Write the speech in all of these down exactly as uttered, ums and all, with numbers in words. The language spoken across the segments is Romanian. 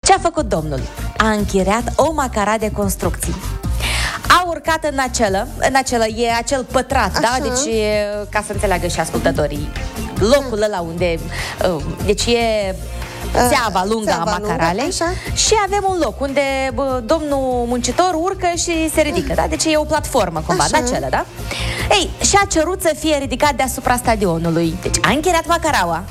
Ce a făcut domnul? A închiriat o macara de construcții. A urcat în acelă, în acelă, e acel pătrat, Așa. da? Deci, e, ca să înțeleagă și ascultătorii, locul ăla unde, uh, deci e țeava lungă țeava a macaralei lungă, și avem un loc unde bă, domnul muncitor urcă și se ridică, da? Deci e o platformă cumva, Așa. în acelă, da? Ei, și a cerut să fie ridicat deasupra stadionului. Deci a închiriat macaraua.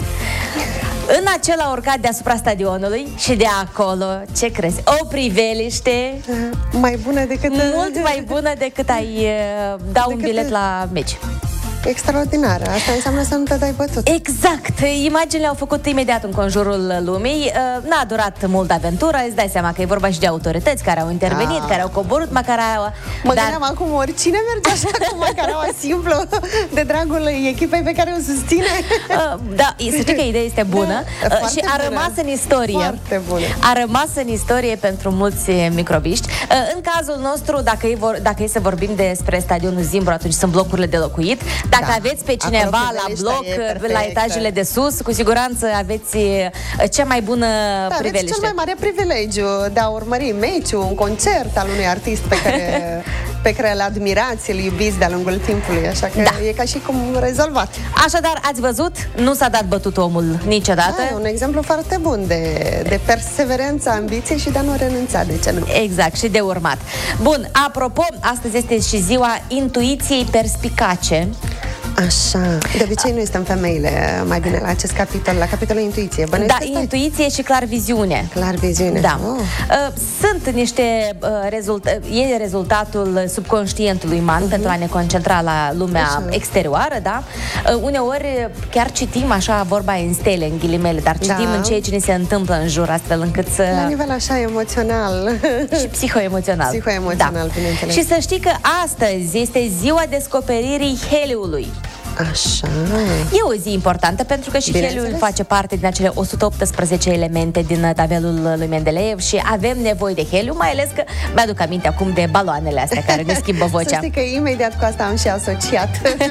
În acela a urcat deasupra stadionului și de acolo, ce crezi? O priveliște Mai bună decât... mult mai bună decât ai uh, da un Decât- bilet la meci. Extraordinară. Asta înseamnă să nu te dai bătut. Exact! Imaginile au făcut imediat în conjurul lumii. Uh, N-a durat mult aventură. Îți dai seama că e vorba și de autorități care au intervenit, Da. care au coborât macaraua. Mă dar... gândeam acum, oricine merge așa cu macaraua simplă de dragul echipei pe care o susține. Uh, da, să știi că ideea este bună, Da, uh, foarte și a bună. rămas în istorie. Foarte bună. A rămas în istorie pentru mulți eh, microbiști. Uh, În cazul nostru, dacă e, vor, dacă e să vorbim despre stadionul Zimbru, atunci sunt blocurile de locuit. Dacă Da. aveți pe Acolo cineva la priveliștea bloc, e perfectă. la etajele de sus, cu siguranță aveți eh, cea mai bună Da, aveți priveliște. cel mai mare privilegiu de a urmări meciul, un concert al unui artist pe care, pe care îl admirați, îl iubiți de-a lungul timpului, așa că Da. e ca și cum rezolvat. Așadar, ați văzut? Nu s-a dat bătut omul niciodată. Da, e un exemplu foarte bun de, de perseverență, ambiție și de a nu renunța, de ce nu? Exact, și de urmat. Bun, apropo, astăzi este și ziua intuiției perspicace. Așa, de obicei noi suntem femeile mai bine la acest capitol, la capitolul intuiție. Bănuiesc Da, că stai. intuiție și clar viziune. Clar viziune. Da. Oh. Uh, Sunt niște uh, rezulta- e rezultatul subconștientului uman, uh-huh, pentru a ne concentra la lumea Așa. exterioară, da? Uh, Uneori chiar citim așa vorba în stele, în ghilimele, dar citim Da. în ceea ce ne se întâmplă în jur, astfel încât să... La nivel așa emoțional. și psihoemoțional. Psihoemoțional, da. bineînțeles. Și să știi că astăzi este ziua descoperirii heliului. Așa. E o zi importantă pentru că și Bineînțeles. heliul face parte din acele o sută optsprezece elemente din tabelul lui Mendeleev și avem nevoie de heliu, mai ales că mi-aduc aminte acum de baloanele astea care ne schimbă Să vocea. știi că imediat cu asta am și asociat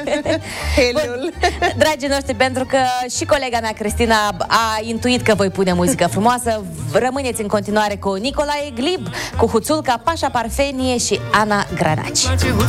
heliul. Dragii noștri, pentru că și colega mea Cristina a intuit că voi pune muzică frumoasă, rămâneți în continuare cu Nicolae Glib, cu Huțulca, Pașa Parfenie și Ana Granaci.